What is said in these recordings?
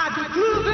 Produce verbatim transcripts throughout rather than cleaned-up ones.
Rádio Clube.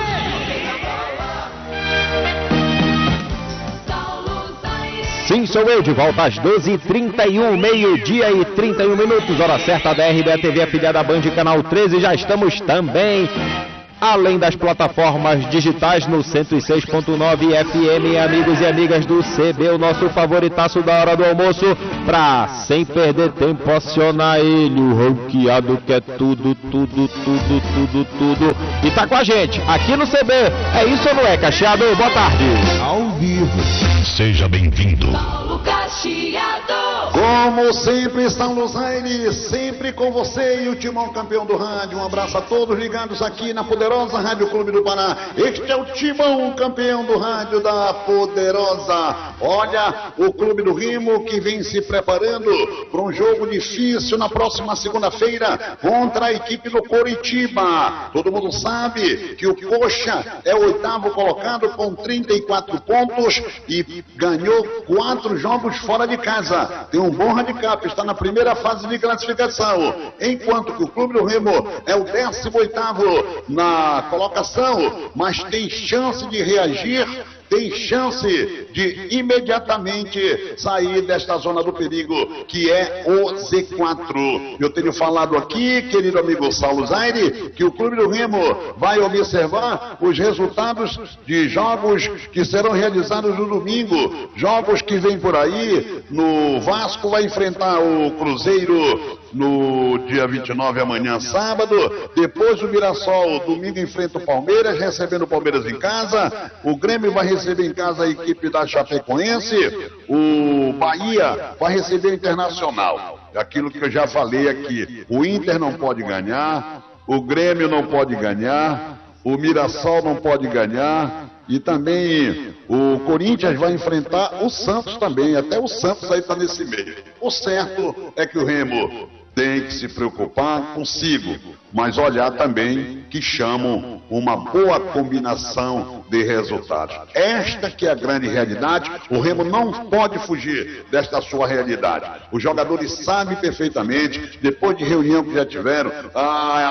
Sim, sou eu, de volta às doze e trinta e um, meio-dia e trinta e um minutos, hora certa da R B A T V, afiliada Band, canal treze, já estamos também, além das plataformas digitais, no cento e seis ponto nove F M, amigos e amigas do C B, o nosso favoritaço da hora do almoço, pra, sem perder tempo, acionar ele, o ranqueado que é tudo, tudo, tudo, tudo, tudo, e tá com a gente, aqui no C B, é isso ou não é, Cacheado? Boa tarde. Ao vivo. Seja bem-vindo. Paulo Cacheado. Como sempre, São Luzaine, sempre com você e o Timão campeão do rádio. Um abraço a todos ligados aqui na poderosa Rádio Clube do Pará. Este é o Timão campeão do rádio da Poderosa. Olha, o Clube do Remo que vem se preparando para um jogo difícil na próxima segunda-feira contra a equipe do Coritiba. Todo mundo sabe que o Coxa é o oitavo colocado com trinta e quatro pontos e ganhou quatro jogos fora de casa. Tem um bom handicap, está na primeira fase de classificação, enquanto que o Clube do Remo é o décimo oitavo na colocação, mas tem chance de reagir, tem chance de imediatamente sair desta zona do perigo, que é o Z quatro. Eu tenho falado aqui, querido amigo Saulo Zaire, que o Clube do Remo vai observar os resultados de jogos que serão realizados no domingo, jogos que vêm por aí. No Vasco vai enfrentar o Cruzeiro no dia vinte e nove, amanhã, sábado. Depois o Mirassol, domingo, enfrenta o Palmeiras, recebendo o Palmeiras em casa. O Grêmio vai receber em casa a equipe da Chapecoense. O Bahia vai receber o Internacional. Aquilo que eu já falei aqui. O Inter não pode ganhar, o Grêmio não pode ganhar, o Mirassol não pode ganhar. E também o Corinthians vai enfrentar o Santos também. Até o Santos aí está nesse meio. O certo é que o Remo tem que se preocupar consigo, mas olhar também que chamam uma boa combinação de resultados. Esta que é a grande realidade. O Remo não pode fugir desta sua realidade. Os jogadores sabem perfeitamente, depois de reunião que já tiveram, a, a,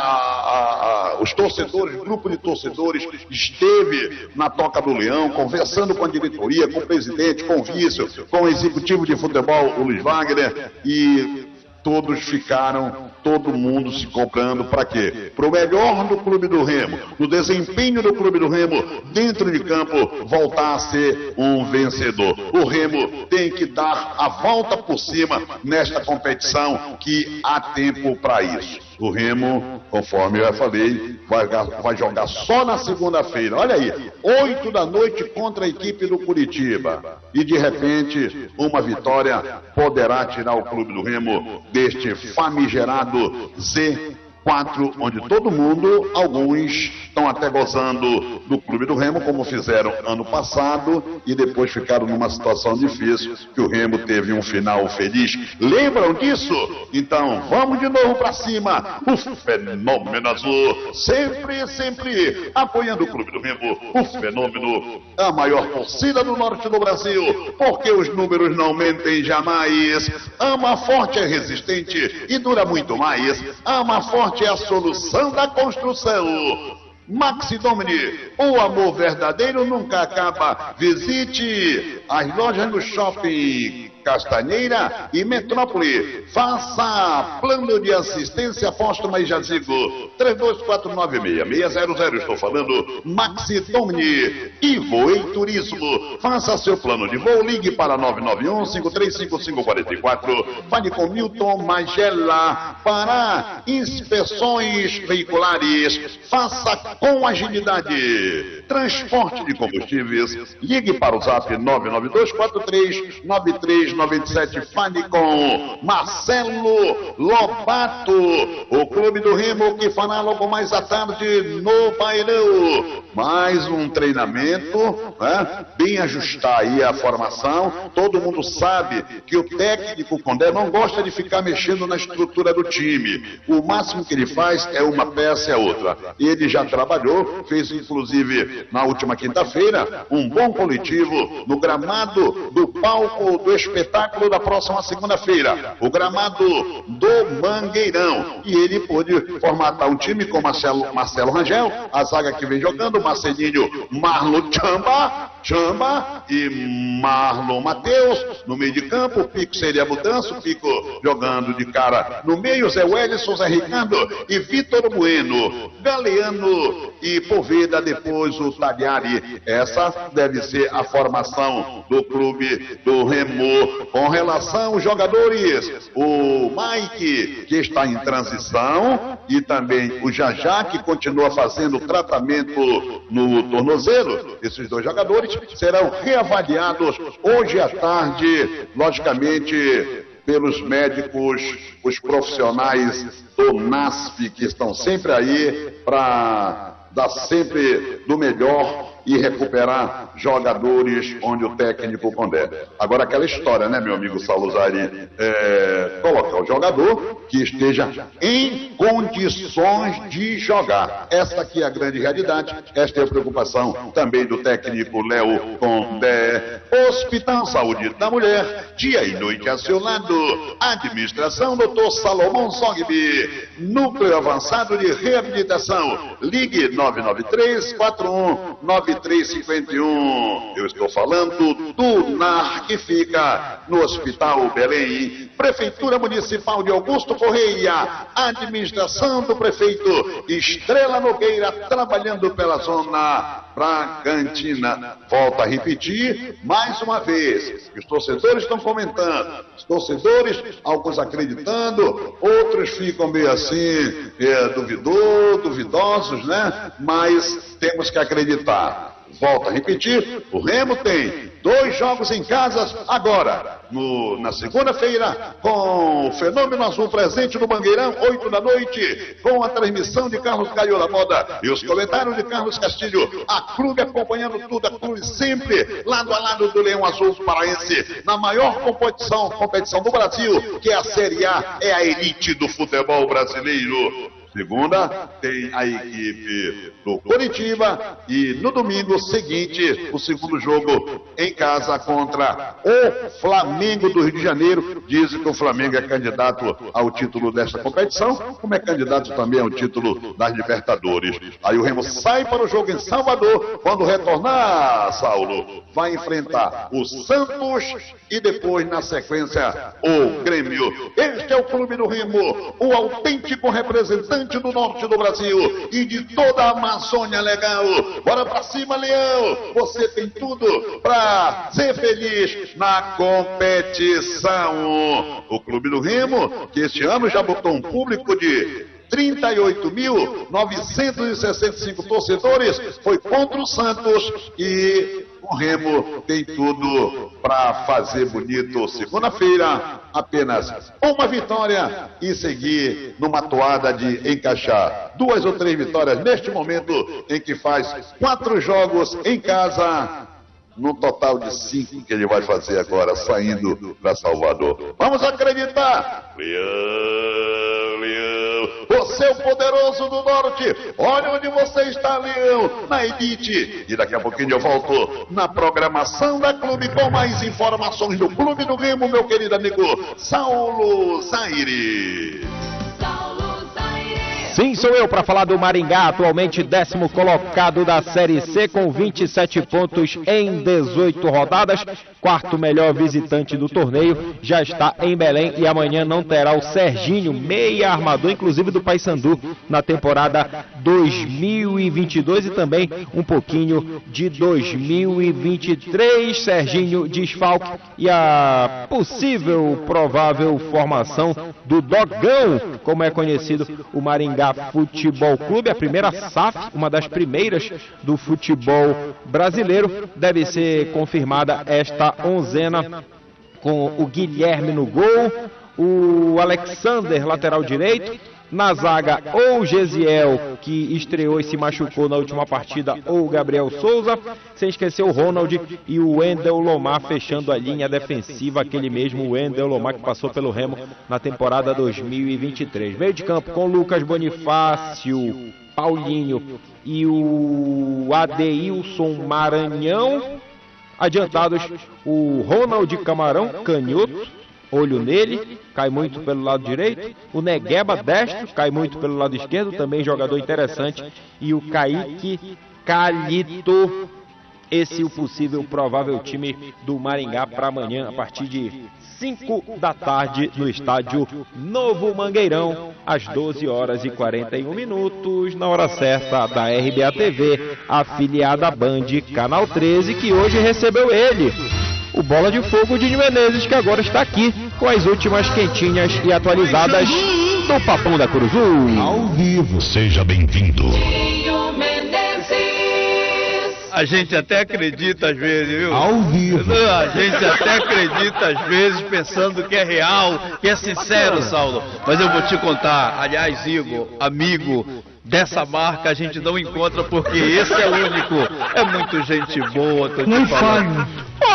a, os torcedores, o grupo de torcedores esteve na Toca do Leão, conversando com a diretoria, com o presidente, com o vice, com o executivo de futebol, o Luiz Wagner, e todos ficaram, todo mundo se cobrando para quê? Para o melhor do Clube do Remo, no desempenho do Clube do Remo, dentro de campo, voltar a ser um vencedor. O Remo tem que dar a volta por cima nesta competição, que há tempo para isso. O Remo, conforme eu já falei, vai, vai jogar só na segunda-feira. Olha aí, oito da noite contra a equipe do Curitiba. E de repente, uma vitória poderá tirar o Clube do Remo deste famigerado Z quatro, onde todo mundo, alguns estão até gozando do Clube do Remo, como fizeram ano passado, e depois ficaram numa situação difícil, que o Remo teve um final feliz. Lembram disso? Então, vamos de novo para cima. O Fenômeno Azul, sempre, sempre apoiando o Clube do Remo. O Fenômeno, a maior torcida do norte do Brasil, porque os números não mentem jamais. Ama Forte é resistente e dura muito mais. Ama Forte é a solução da construção. Maxi Domini, o amor verdadeiro nunca acaba. Visite as lojas do Shopping Castanheira e Metrópole. Faça plano de assistência póstuma e jazigo. três dois quatro nove seis seis zero zero. Estou falando Maxi Domini e Voei Turismo. Faça seu plano de voo. Ligue para nove nove um, cinco três cinco cinco quatro quatro. Fale com Milton Magela para inspeções veiculares. Faça com agilidade. Transporte de combustíveis. Ligue para o zap nove nove dois quatro três nove três nove sete. Fale com Marcelo Lobato. O Clube do Remo que fará logo mais à tarde no Bairão. Mais um treinamento, né? Bem ajustar aí a formação. Todo mundo sabe que o técnico Condé não gosta de ficar mexendo na estrutura do time. O máximo que ele faz é uma peça e a outra. Ele já trabalhou, fez inclusive na última quinta-feira um bom coletivo no gramado do palco do espetáculo espetáculo da próxima segunda-feira, o gramado do Mangueirão. E ele pôde formatar um time com Marcelo, Marcelo Rangel, a zaga que vem jogando, Marcelinho, Marlon Chamba, Chamba e Marlon Matheus. No meio de campo, o Pico seria a mudança, o Pico jogando de cara no meio, Zé Wellison, Zé Ricardo e Vitor Bueno, Galeano e Poveda, depois o Tagliari. Essa deve ser a formação do clube do Remo. Com relação aos jogadores, o Mike, que está em transição, e também o Jajá, que continua fazendo tratamento no tornozelo. Esses dois jogadores serão reavaliados hoje à tarde, logicamente, pelos médicos, os profissionais do NASP, que estão sempre aí para dar sempre do melhor e recuperar jogadores onde o técnico ponder. Agora aquela história, né, meu amigo Saluzari, é, colocar o jogador que esteja em condições de jogar. Essa aqui é a grande realidade, esta é a preocupação também do técnico Léo Condé. Hospital Saúde da Mulher, dia e noite a seu lado. Administração doutor Salomão Sogbi, Núcleo Avançado de Reabilitação. Ligue nove nove três quatro um nove três cinco um. Eu estou falando do N A R, que fica no Hospital Belém. Prefeitura Municipal de Augusto Correia, administração do prefeito Estrela Nogueira, trabalhando pela zona Bragantina. Volto a repetir mais uma vez, os torcedores estão comentando, os torcedores, alguns acreditando, outros ficam meio assim, é, duvidou, duvidosos, né? Mas temos que acreditar. Volto a repetir, o Remo tem dois jogos em casa agora, no, na segunda-feira, com o Fenômeno Azul presente no Mangueirão, oito da noite, com a transmissão de Carlos Caio da Moda e os comentários de Carlos Castilho. A clube acompanhando tudo, a clube sempre lado a lado do Leão Azul Paraense, na maior competição, competição do Brasil, que é a Série A, é a elite do futebol brasileiro. Segunda, tem a equipe do Coritiba e no domingo seguinte, o segundo jogo em casa contra o Flamengo do Rio de Janeiro. Dizem que o Flamengo é candidato ao título desta competição, como é candidato também ao título das Libertadores. Aí o Remo sai para o jogo em Salvador. Quando retornar, Saulo, vai enfrentar o Santos e depois, na sequência, o Grêmio. Este é o clube do Remo, o autêntico representante do norte do Brasil e de toda a Amazônia Legal. Bora pra cima, Leão! Você tem tudo pra ser feliz na competição. O clube do Remo, que este ano já botou um público de trinta e oito mil novecentos e sessenta e cinco torcedores, foi contra o Santos, e o Remo tem tudo para fazer bonito. Segunda-feira, apenas uma vitória e seguir numa toada de encaixar duas ou três vitórias neste momento em que faz quatro jogos em casa, num total de cinco que ele vai fazer agora, saindo para Salvador. Vamos acreditar! Leão, Leão, você é o poderoso do norte. Olha onde você está, Leão, na elite. E daqui a pouquinho eu volto na programação da clube com mais informações do Clube do Remo, meu querido amigo Saulo Zaire. Sim, sou eu para falar do Maringá, atualmente décimo colocado da Série C com vinte e sete pontos em dezoito rodadas, quarto melhor visitante do torneio, já está em Belém e amanhã não terá o Serginho, meia armador, inclusive do Paysandu, na temporada dois mil e vinte e dois e também um pouquinho de dois mil e vinte e três, Serginho desfalque e a possível, provável formação do Dogão, como é conhecido o Maringá Futebol Clube, a primeira S A F, uma das primeiras do futebol brasileiro. Deve ser confirmada esta onzena com o Guilherme no gol, o Alexander, lateral direito, na zaga ou o Gesiel, que estreou e se machucou na última partida, ou o Gabriel Souza, sem esquecer o Ronald e o Wendel Lomar fechando a linha defensiva, aquele mesmo Wendel Lomar que passou pelo Remo na temporada dois mil e vinte e três. Meio de campo com Lucas Bonifácio, Paulinho e o Adeilson Maranhão, Adiantados, o Ronald Camarão, canhoto, olho nele, cai muito pelo lado direito. O Negueba, destro, cai muito pelo lado esquerdo, também jogador interessante. E o Kaique Calito, esse é o possível, provável time do Maringá para amanhã, a partir de cinco da tarde, no estádio Novo Mangueirão, às doze horas e quarenta e um minutos, na hora certa da R B A T V, afiliada à Band Canal treze, que hoje recebeu ele, o Bola de Fogo de Menezes, que agora está aqui com as últimas quentinhas e atualizadas do Papão da Curuzu. Ao vivo, seja bem-vindo. A gente até acredita às vezes, viu? Ao vivo. A gente até acredita às vezes pensando que é real, que é sincero, Saulo. Mas eu vou te contar, aliás, Igor, amigo, dessa marca a gente não encontra porque esse é o único. É muito gente boa, tô te Não falando.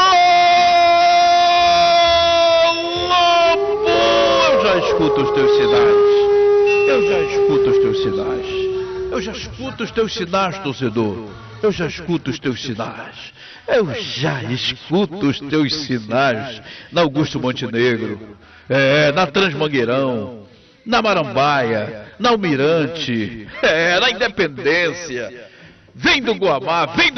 Eu já escuto os teus sinais. Eu já escuto os teus sinais. Eu já escuto os teus sinais, torcedor. Eu já escuto os teus sinais. Eu já escuto os teus sinais na Augusto Montenegro, é, na Transmangueirão, na Marambaia, na Almirante, é, na Independência. Vem do Guamá, vem do